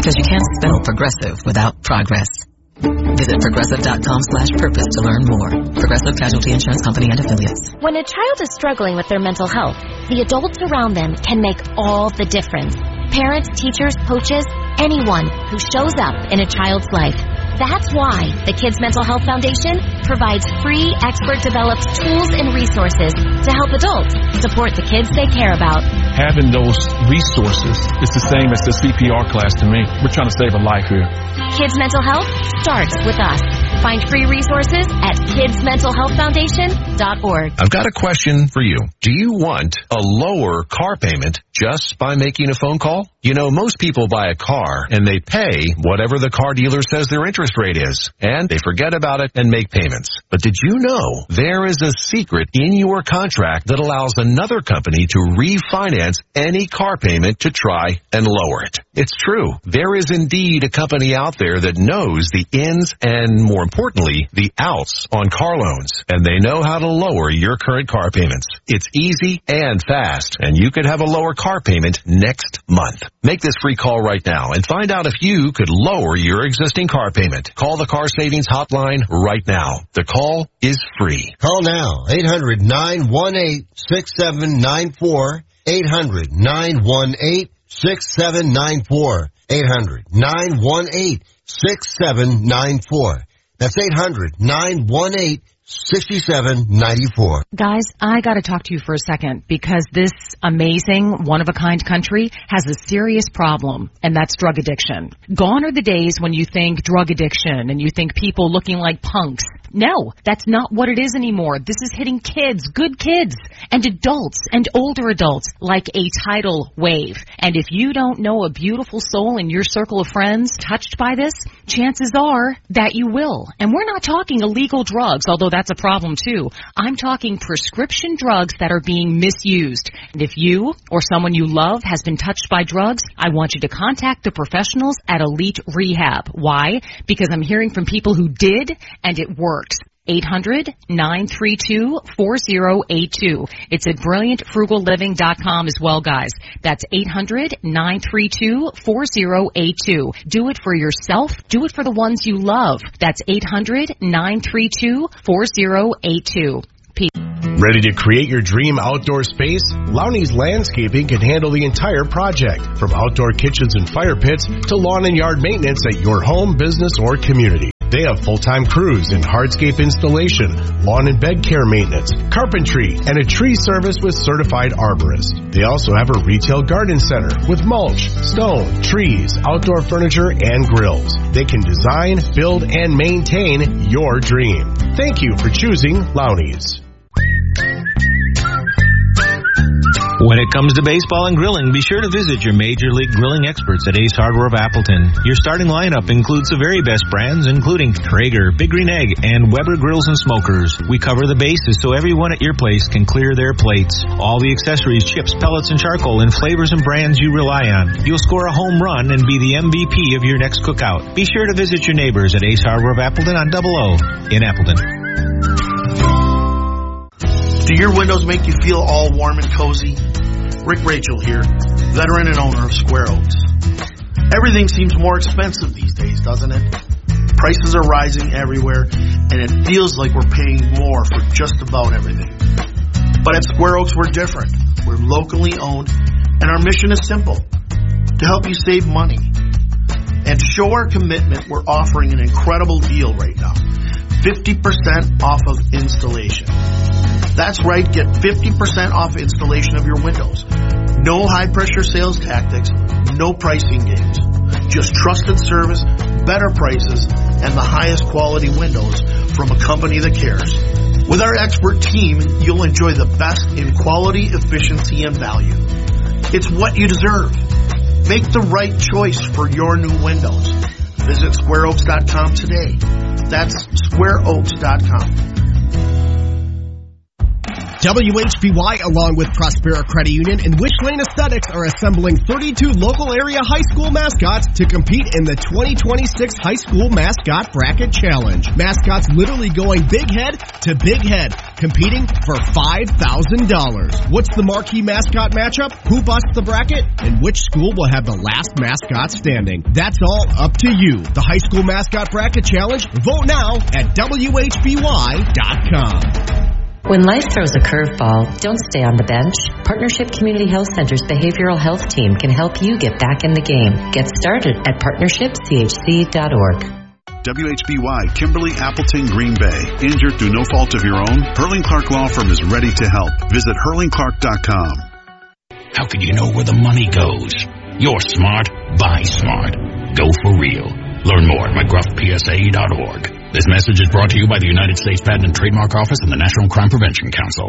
Because you can't spell progressive without progress. Visit progressive.com/purpose to learn more. Progressive Casualty Insurance Company and Affiliates. When a child is struggling with their mental health, the adults around them can make all the difference. Parents, teachers, coaches, anyone who shows up in a child's life. That's why the Kids Mental Health Foundation provides free expert-developed tools and resources to help adults support the kids they care about. Having those resources is the same as the CPR class to me. We're trying to save a life here. Kids Mental Health starts with us. Find free resources at kidsmentalhealthfoundation.org. I've got a question for you. Do you want a lower car payment just by making a phone call? You know, most people buy a car and they pay whatever the car dealer says their interest rate is, and they forget about it and make payments. But did you know there is a secret in your contract that allows another company to refinance any car payment to try and lower it? It's true. There is indeed a company out there that knows the ins and, more importantly, the outs on car loans, and they know how to lower your current car payments. It's easy and fast, and you could have a lower car payment next month. Make this free call right now and find out if you could lower your existing car payment. Call the Car Savings Hotline right now. The call is free. Call now, 800-918-6794, 800-918-6794, 800-918-6794. That's 800-918-6794. Guys, I got to talk to you for a second because this amazing, one-of-a-kind country has a serious problem, and that's drug addiction. Gone are the days when you think drug addiction and you think people looking like punks. No, that's not what it is anymore. This is hitting kids, good kids, and adults and older adults like a tidal wave. And if you don't know a beautiful soul in your circle of friends touched by this, chances are that you will. And we're not talking illegal drugs, although that's a problem too. I'm talking prescription drugs that are being misused. And if you or someone you love has been touched by drugs, I want you to contact the professionals at Elite Rehab. Why? Because I'm hearing from people who did, and it works. 800-932-4082. It's at brilliantfrugalliving.com as well, guys. That's 800-932-4082. Do it for yourself. Do it for the ones you love. That's 800-932-4082. Ready to create your dream outdoor space? Lowney's Landscaping can handle the entire project, from outdoor kitchens and fire pits to lawn and yard maintenance at your home, business, or community. They have full-time crews in hardscape installation, lawn and bed care maintenance, carpentry, and a tree service with certified arborists. They also have a retail garden center with mulch, stone, trees, outdoor furniture, and grills. They can design, build, and maintain your dream. Thank you for choosing Lowney's. When it comes to baseball and grilling, be sure to visit your Major League Grilling experts at Ace Hardware of Appleton. Your starting lineup includes the very best brands, including Traeger, Big Green Egg, and Weber Grills and Smokers. We cover the bases so everyone at your place can clear their plates. All the accessories, chips, pellets, and charcoal in flavors and brands you rely on. You'll score a home run and be the MVP of your next cookout. Be sure to visit your neighbors at Ace Hardware of Appleton on 00 in Appleton. Do your windows make you feel all warm and cozy? Rick Rachel here, veteran and owner of Square Oaks. Everything seems more expensive these days, doesn't it? Prices are rising everywhere, and it feels like we're paying more for just about everything. But at Square Oaks, we're different. We're locally owned, and our mission is simple: to help you save money. And to show our commitment, we're offering an incredible deal right now. 50% off of installation. That's right, get 50% off installation of your windows. No high-pressure sales tactics, no pricing games. Just trusted service, better prices, and the highest quality windows from a company that cares. With our expert team, you'll enjoy the best in quality, efficiency, and value. It's what you deserve. Make the right choice for your new windows. Visit SquareOaks.com today. That's SquareOaks.com. WHBY, along with Prospera Credit Union and Wish Lane Aesthetics, are assembling 32 local area high school mascots to compete in the 2026 High School Mascot Bracket Challenge. Mascots literally going big head to big head, competing for $5,000. What's the marquee mascot matchup? Who busts the bracket? And which school will have the last mascot standing? That's all up to you. The High School Mascot Bracket Challenge. Vote now at WHBY.com. When life throws a curveball, don't stay on the bench. Partnership Community Health Center's behavioral health team can help you get back in the game. Get started at partnershipchc.org. WHBY, Kimberly Appleton, Green Bay. Injured through no fault of your own? Hurling Clark Law Firm is ready to help. Visit hurlingclark.com. How can you know where the money goes? You're smart. Buy smart. Go for real. Learn more at mcgruffpsa.org. This message is brought to you by the United States Patent and Trademark Office and the National Crime Prevention Council.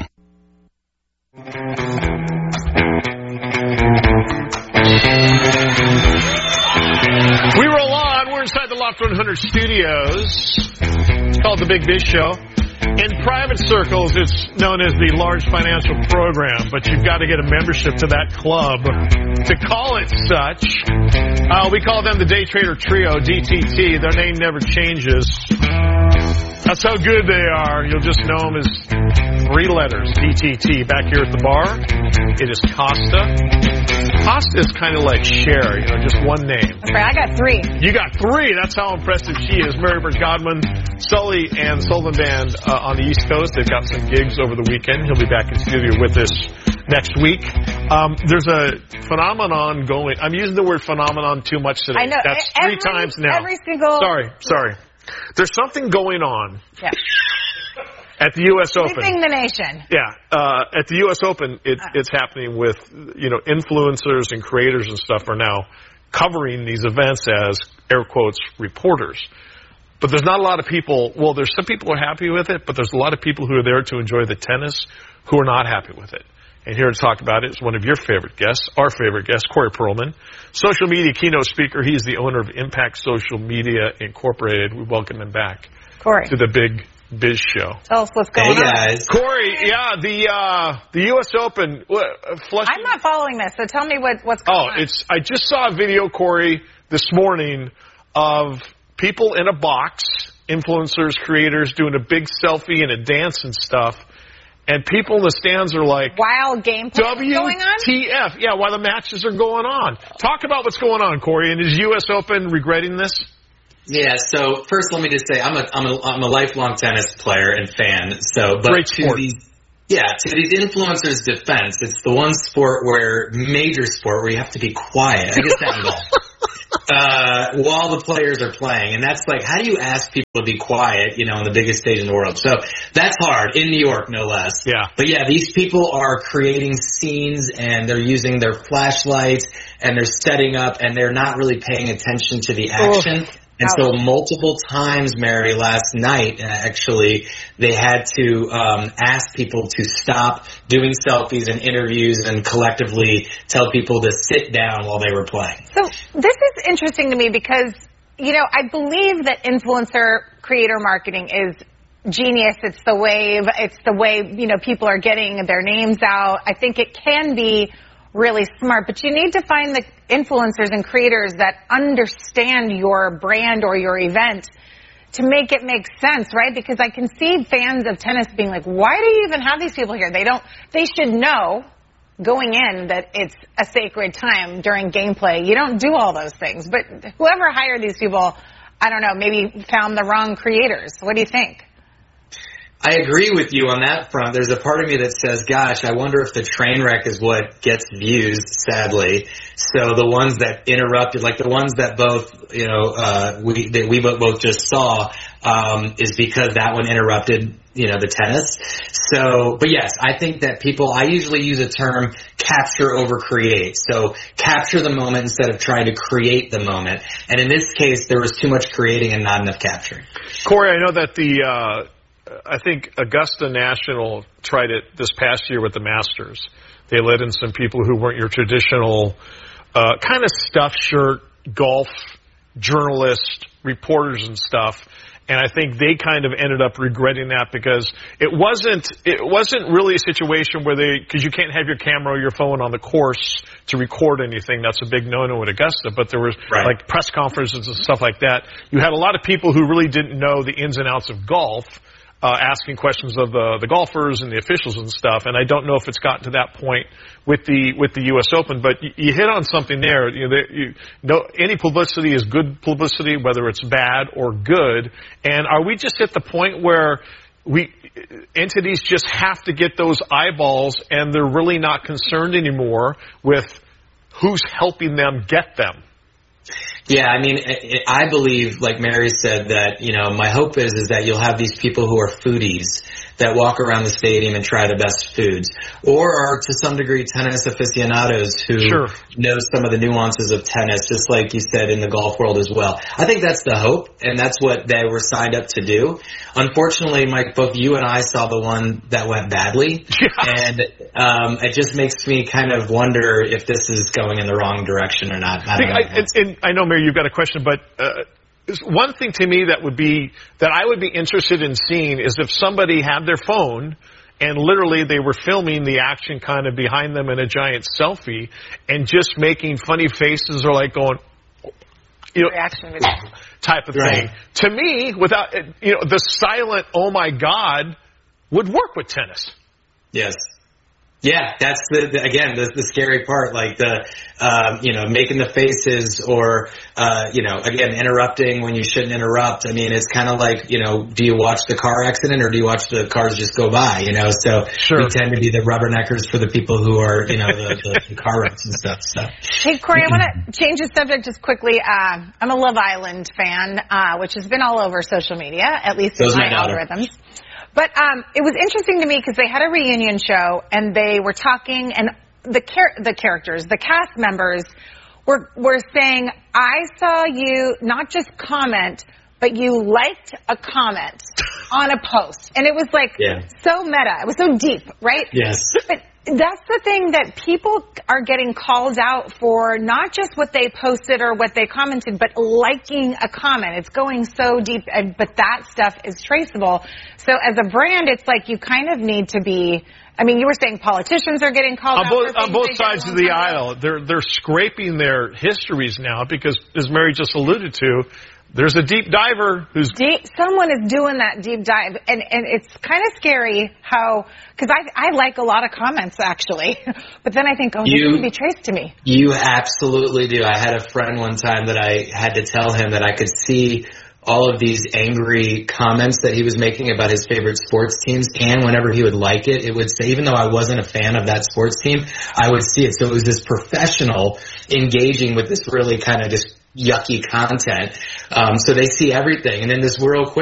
We roll on. We're inside the Loft 100 studios. It's called The Big Biz Show. In private circles, it's known as the Large Financial Program, but you've got to get a membership to that club to call it such. We call them the Day Trader Trio, DTT. Their name never changes. That's how good they are. You'll just know them as 3 letters, DTT. Back here at the bar, it is Costa. Costa is kind of like Cher, just one name. That's right, I got 3. You got 3. That's how impressive she is. Mary Bert Godwin, Sully, and Sullivan Band on the East Coast. They've got some gigs over the weekend. He'll be back in studio with us next week. There's a phenomenon going. I'm using the word phenomenon too much today. I know. That's 3 times now. Every single... Sorry. There's something going on at the U.S. Open. Sweeping the nation. Yeah. At the U.S. Open, it's happening with, influencers and creators and stuff are now covering these events as, air quotes, reporters. But there's not a lot of people, there's some people who are happy with it, but there's a lot of people who are there to enjoy the tennis who are not happy with it. And here to talk about it is one of your favorite guests, our favorite guest, Corey Perlman, social media keynote speaker. He's the owner of Impact Social Media Incorporated. We welcome him back Corey to the Big Biz Show. Tell us what's going on. Hey, guys. Corey, the U.S. Open. I'm not following this, so tell me what's going on. I just saw a video, Corey, this morning of people in a box, influencers, creators, doing a big selfie and a dance and stuff. And people in the stands are like, wild gameplay going on? WTF. Yeah, while the matches are going on. Talk about what's going on, Corey. And is U.S. Open regretting this? Yeah, so first let me just say I'm a lifelong tennis player and fan. Great sport. To these influencers' defense, it's the one sport major sport where you have to be quiet. I guess that involves. While the players are playing. And that's like, how do you ask people to be quiet, on the biggest stage in the world? So that's hard, in New York, no less. Yeah. But yeah, these people are creating scenes and they're using their flashlights and they're setting up and they're not really paying attention to the action. And so multiple times, Mary, last night, actually, they had to ask people to stop doing selfies and interviews and collectively tell people to sit down while they were playing. So this is interesting to me because, I believe that influencer creator marketing is genius. It's the wave. It's the way, people are getting their names out. I think it can be really smart, but you need to find the influencers and creators that understand your brand or your event to make it make sense, right? Because I can see fans of tennis being like, why do you even have these people here? They should know going in that it's a sacred time during gameplay. You don't do all those things, but whoever hired these people, I don't know, maybe found the wrong creators. What do you think? I agree with you on that front. There's a part of me that says, gosh, I wonder if the train wreck is what gets views, sadly. So the ones that interrupted, like the ones that we both just saw, is because that one interrupted, the tennis. So, but yes, I think that I usually use a term capture over create. So capture the moment instead of trying to create the moment. And in this case, there was too much creating and not enough capturing. Corey, I know that I think Augusta National tried it this past year with the Masters. They let in some people who weren't your traditional kind of stuffed shirt, golf journalists, reporters and stuff. And I think they kind of ended up regretting that because it wasn't really a situation where because you can't have your camera or your phone on the course to record anything. That's a big no-no at Augusta. But there was like press conferences and stuff like that. You had a lot of people who really didn't know the ins and outs of golf, asking questions of the golfers and the officials and stuff. And I don't know if it's gotten to that point with the U.S. Open, but you hit on something there. Any publicity is good publicity, whether it's bad or good. And are we just at the point where entities just have to get those eyeballs, and they're really not concerned anymore with who's helping them get them? Yeah, I mean, I believe, like Mary said, that, my hope is that you'll have these people who are foodies that walk around the stadium and try the best foods, or are to some degree tennis aficionados who know some of the nuances of tennis, just like you said in the golf world as well. I think that's the hope, and that's what they were signed up to do. Unfortunately, Mike, both you and I saw the one that went badly, and it just makes me kind of wonder if this is going in the wrong direction or not. I know, Mary, you've got a question, but one thing to me that I would be interested in seeing is if somebody had their phone and literally they were filming the action kind of behind them in a giant selfie and just making funny faces or like going, reaction video type of thing. To me, without the silent "oh my God" would work with tennis. Yes. Yeah, that's the scary part, like making the faces or, again, interrupting when you shouldn't interrupt. I mean, it's kind of like, do you watch the car accident or do you watch the cars just go by, So we tend to be the rubberneckers for the people who are, the car wrecks and stuff. So. Hey, Corey, I want to change the subject just quickly. I'm a Love Island fan, which has been all over social media, at least in my algorithms. But it was interesting to me because they had a reunion show and they were talking, and the characters, the cast members, were saying, "I saw you not just comment, but you liked a comment on a post," and it was like so meta. It was so deep, right? Yes. But that's the thing that people are getting called out for, not just what they posted or what they commented, but liking a comment. It's going so deep, but that stuff is traceable. So as a brand, it's like you kind of need to be, I mean, you were saying politicians are getting called out on both sides of the aisle. They're scraping their histories now because, as Mary just alluded to, there's a deep diver who's... Someone is doing that deep dive, and it's kind of scary how... Because I like a lot of comments, actually. But then I think, this can be traced to me. You absolutely do. I had a friend one time that I had to tell him that I could see all of these angry comments that he was making about his favorite sports teams, and whenever he would like it, it would say, even though I wasn't a fan of that sports team, I would see it. So it was this professional engaging with this really kind of just yucky content. So they see everything. And then this real quick